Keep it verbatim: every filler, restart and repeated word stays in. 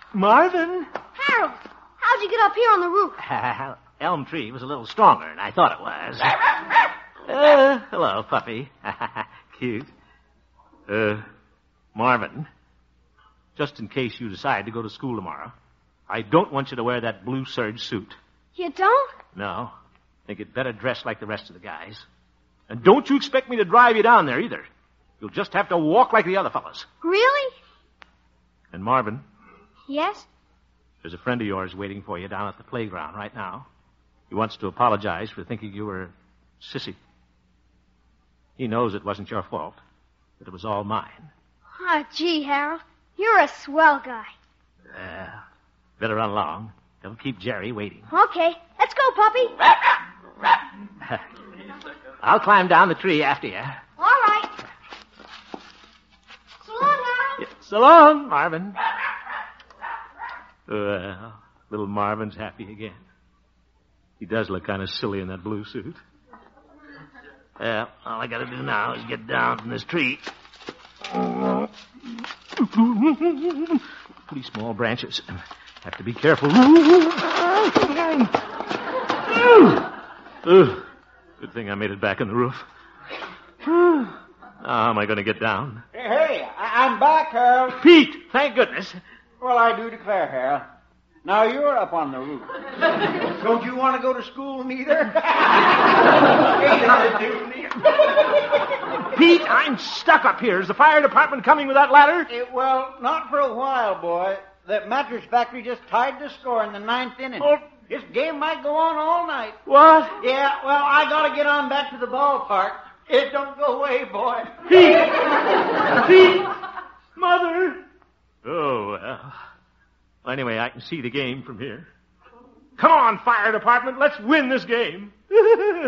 Marvin? Harold, how'd you get up here on the roof? Uh, Elm Tree was a little stronger than I thought it was. uh, hello, puppy. Cute. Uh, Marvin, just in case you decide to go to school tomorrow, I don't want you to wear that blue serge suit. You don't? No. I think you'd better dress like the rest of the guys. And don't you expect me to drive you down there either. You'll just have to walk like the other fellas. Really? And Marvin? Yes? There's a friend of yours waiting for you down at the playground right now. He wants to apologize for thinking you were a sissy. He knows it wasn't your fault, that it was all mine. Oh, gee, Harold, you're a swell guy. Uh, better run along. Don't keep Jerry waiting. Okay, let's go, puppy. I'll climb down the tree after you. All right. So long, Harold. Yeah, so long, Marvin. Well, little Marvin's happy again. He does look kind of silly in that blue suit. Well, all I gotta do now is get down from this tree. Pretty small branches. Have to be careful. Ugh. Good thing I made it back on the roof. How am I going to get down? Hey, hey, I- I'm back, Harold. Pete, thank goodness. Well, I do declare, Harold. Now you're up on the roof. Don't you want to go to school, neither? Pete, I'm stuck up here. Is the fire department coming with that ladder? Eh, well, not for a while, boy. That mattress factory just tied the score in the ninth inning. Oh. This game might go on all night. What? Yeah, well, I gotta get on back to the ballpark. It don't go away, boy. Pete! Pete! Mother! Oh, well. Anyway, I can see the game from here. Come on, fire department. Let's win this game.